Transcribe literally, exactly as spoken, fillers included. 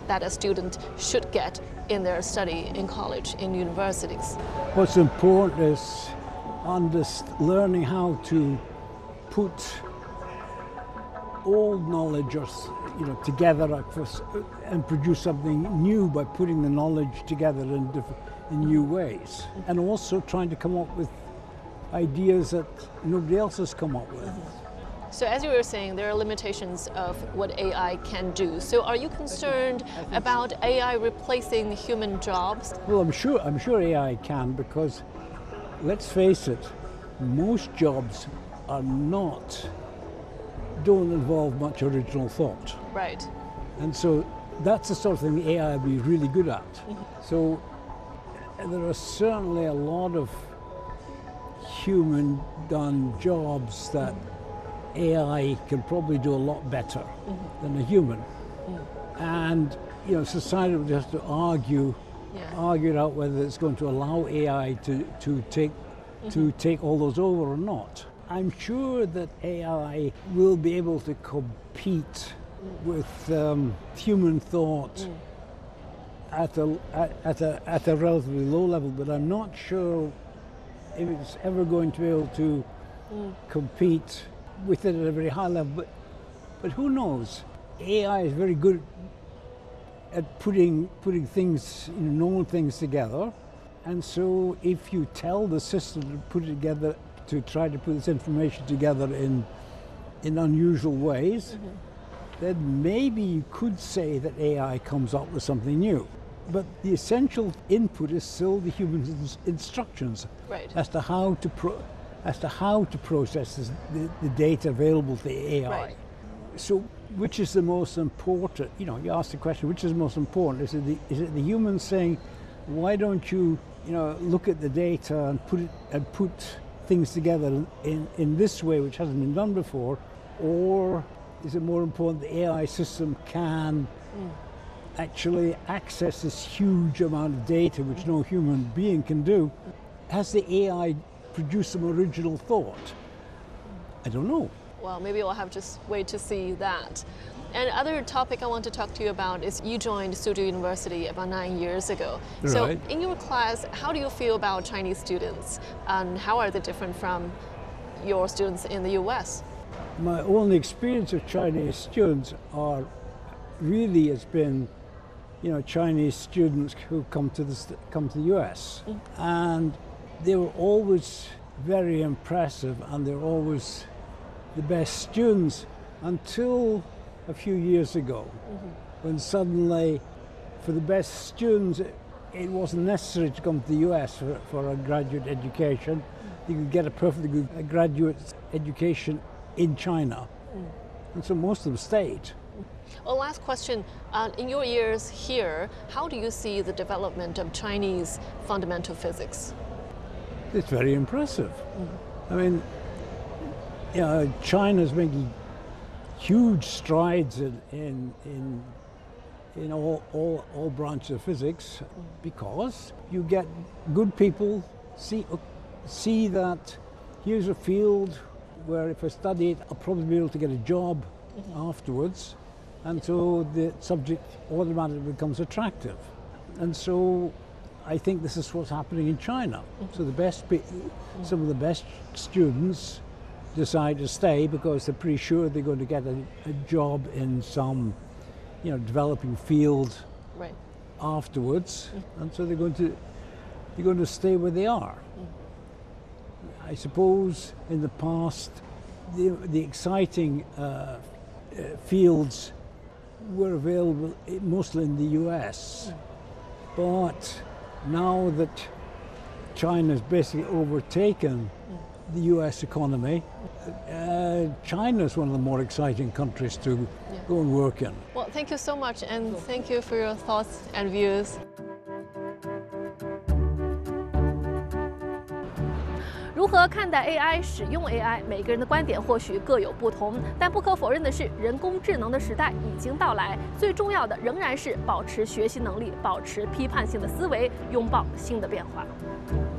that a student should get in their study in college, in universities? What's important is learning how to put old knowledge or, you know, together and produce something new by putting the knowledge together in, different, in new ways. And also trying to come up with ideas that nobody else has come up with. So as you were saying, there are limitations of what A I can do. So are you concerned about A I replacing human jobs? Well, I'm sure, I'm sure A I can, because let's face it, most jobs are not, don't involve much original thought. Right. And so that's the sort of thing the A I will be really good at. Mm-hmm. So there are certainly a lot of human done jobs that A I can probably do a lot better mm-hmm. than a human. Mm. And, you know, society will have to argue, yeah. argue it out whether it's going to allow A I to, to take mm-hmm. to take all those over or not. I'm sure that A I will be able to compete mm. with um, human thought mm. at, a, at, at, a, at a relatively low level, but I'm not sure if it's ever going to be able to mm. compete with it at a very high level. But, but who knows? A I is very good at putting, putting things, you know, known things together. And so if you tell the system to put it together, to try to put this information together in, in unusual ways, mm-hmm. then maybe you could say that A I comes up with something new. But the essential input is still the human instructions right. as to how to pro as to how to process this, the, the data available to the A I. Right. So, which is the most important? You know, you ask the question, which is most important? Is it the is it the human saying, why don't you, you know, look at the data and put it and put things together in in this way, which hasn't been done before, or is it more important the A I system can mm. actually access this huge amount of data which no human being can do? Has the A I produced some original thought? I don't know. Well, maybe we'll have to just wait to see that. And other topic I want to talk to you about is you joined Suzhou University about nine years ago. Right. So in your class, how do you feel about Chinese students? And how are they different from your students in the U S? My only experience of Chinese students are really has been, you know, Chinese students who come to the, come to the U S. Mm. And they were always very impressive, and they're always the best students until a few years ago, mm-hmm. when suddenly, for the best students, it, it wasn't necessary to come to the U S for, for a graduate education. Mm. You could get a perfectly good graduate education in China. Mm. And so most of them stayed. Well, last question. Uh, in your years here, how do you see the development of Chinese fundamental physics? It's very impressive. Mm-hmm. I mean, you know, China's making huge strides in in in, in all, all all branches of physics mm-hmm. because you get good people see see that here's a field where if I study it, I'll probably be able to get a job mm-hmm. afterwards, and so the subject automatically becomes attractive, and so I think this is what's happening in China. Mm-hmm. So the best, mm-hmm. some of the best students decide to stay because they're pretty sure they're going to get a, a job in some, you know, developing field right. afterwards, mm-hmm. and so they're going to they're going to stay where they are. Mm-hmm. I suppose in the past, the the exciting uh, uh, fields were available mostly in the U S, mm-hmm. but now that China has basically overtaken mm. the U S economy, uh, China is one of the more exciting countries to yeah. go and work in. Well, thank you so much, and thank you for your thoughts and views. 如何看待 A I、使用 A I， 每个人的观点或许各有不同，但不可否认的是，人工智能的时代已经到来。最重要的仍然是保持学习能力，保持批判性的思维，拥抱新的变化。